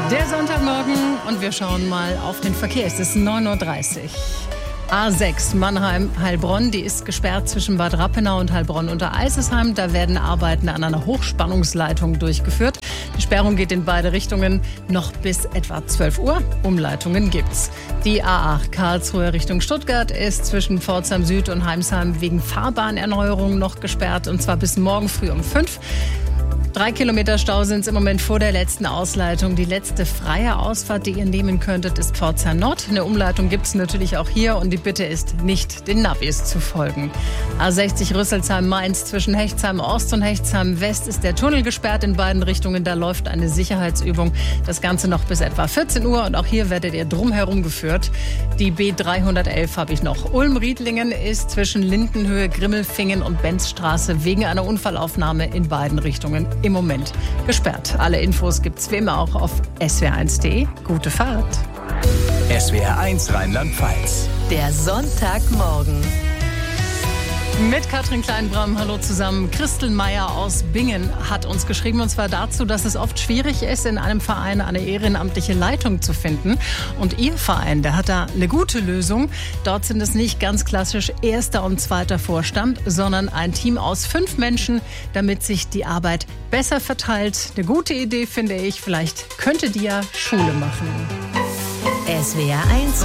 Der Sonntagmorgen und wir schauen mal auf den Verkehr. Es ist 9.30 Uhr. A6 Mannheim-Heilbronn, die ist gesperrt zwischen Bad Rappenau und Heilbronn unter Eisesheim. Da werden Arbeiten an einer Hochspannungsleitung durchgeführt. Die Sperrung geht in beide Richtungen noch bis etwa 12 Uhr. Umleitungen gibt's. Die A8 Karlsruhe Richtung Stuttgart ist zwischen Pforzheim Süd und Heimsheim wegen Fahrbahnerneuerung noch gesperrt, und zwar bis morgen früh um 5. 3 Kilometer Stau sind es im Moment vor der letzten Ausleitung. Die letzte freie Ausfahrt, die ihr nehmen könntet, ist Pforzheim Nord. Eine Umleitung gibt es natürlich auch hier und die Bitte ist, nicht den Navis zu folgen. A60 Rüsselsheim-Mainz zwischen Hechtsheim Ost und Hechtsheim West ist der Tunnel gesperrt in beiden Richtungen. Da läuft eine Sicherheitsübung. Das Ganze noch bis etwa 14 Uhr und auch hier werdet ihr drumherum geführt. Die B311 habe ich noch. Ulm-Riedlingen ist zwischen Lindenhöhe, Grimmelfingen und Benzstraße wegen einer Unfallaufnahme in beiden Richtungen im Moment gesperrt. Alle Infos gibt's wie immer auch auf swr1.de. Gute Fahrt. SWR1 Rheinland-Pfalz. Der Sonntagmorgen. Mit Katrin Kleinbram, hallo zusammen. Christel Meyer aus Bingen hat uns geschrieben, und zwar dazu, dass es oft schwierig ist, in einem Verein eine ehrenamtliche Leitung zu finden. Und ihr Verein, der hat da eine gute Lösung. Dort sind es nicht ganz klassisch erster und zweiter Vorstand, sondern ein Team aus 5 Menschen, damit sich die Arbeit besser verteilt. Eine gute Idee, finde ich. Vielleicht könnte die ja Schule machen. SWR1